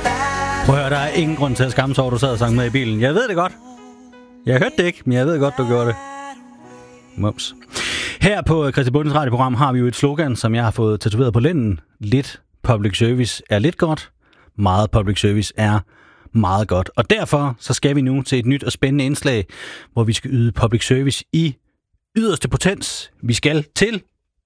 Prøv at høre, der er ingen grund til at skamme sig over, du sad og sang med i bilen. Jeg ved det godt. Jeg hørte det ikke, men jeg ved godt, du gjorde det. Mums. Her på Kristi Bundens radioprogram har vi jo et slogan, som jeg har fået tatoveret på lænden. Lidt public service er lidt godt. Meget public service er meget godt. Og derfor så skal vi nu til et nyt og spændende indslag, hvor vi skal yde public service i yderste potens. Vi skal til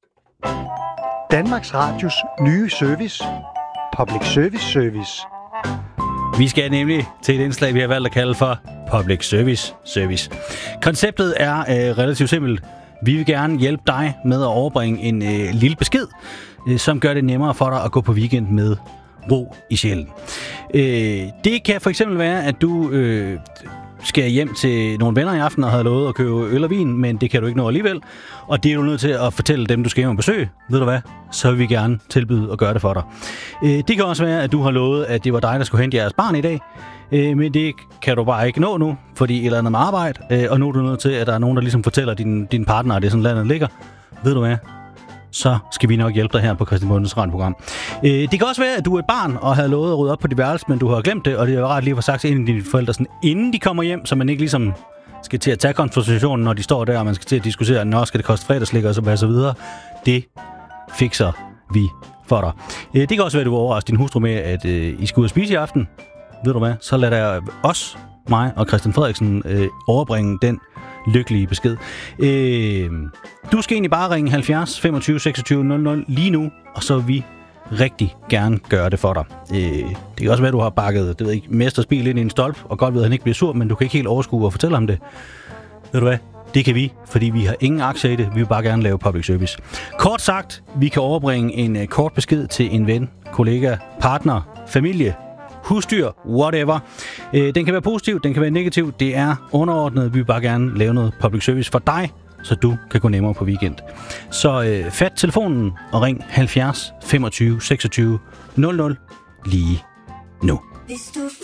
Danmarks Radios nye service. Public Service Service. Vi skal nemlig til et indslag, vi har valgt at kalde for Public Service Service. Konceptet er relativt simpelt. Vi vil gerne hjælpe dig med at overbringe en lille besked, som gør det nemmere for dig at gå på weekend med ro i sjælen. Det kan for eksempel være, at du skal hjem til nogle venner i aften og har lovet at købe øl og vin, men det kan du ikke nå alligevel. Og det er du nødt til at fortælle dem, du skal hjem og besøge. Ved du hvad? Så vil vi gerne tilbyde at gøre det for dig. Det kan også være, at du har lovet, at det var dig, der skulle hente jeres barn i dag. Men det kan du bare ikke nå nu, fordi et eller andet med arbejde. Og nu er du nødt til, at der er nogen, der ligesom fortæller din partner, at det er sådan landet ligger. Ved du hvad? Så skal vi nok hjælpe dig her på Kristi Bundens radioprogram. Det kan også være, at du er et barn og havde lovet at rydde op på dit værelse, men du har glemt det, og det er ret lige for sagt til en af dine forældre, sådan, inden de kommer hjem, så man ikke ligesom skal til at tage konfrontationen, når de står der, og man skal til at diskutere, når skal det koste fredagslæg og så videre. Det fikser vi for dig. Det kan også være, at du overrasker din hustru med, at I skal ud og spise i aften. Ved du hvad? Så lad der os, mig og Christian Frederiksen overbringe den lykkelige besked. Du skal egentlig bare ringe 70 25 26 00 lige nu, og så vil vi rigtig gerne gøre det for dig. Det kan også være, at du har bakket mesters bil ind i en stolp, og godt ved, at han ikke bliver sur, men du kan ikke helt overskue og fortælle ham det. Ved du hvad? Det kan vi, fordi vi har ingen aktier i det. Vi vil bare gerne lave public service. Kort sagt, vi kan overbringe en kort besked til en ven, kollega, partner, familie, husdyr, whatever. Den kan være positiv, den kan være negativ. Det er underordnet. Vi vil bare gerne lave noget public service for dig, så du kan gå nemmere på weekend. Så fat telefonen og ring 70 25 26 00 lige nu.